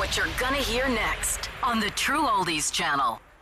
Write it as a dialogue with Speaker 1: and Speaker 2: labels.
Speaker 1: what you're gonna hear next on the True Oldies channel.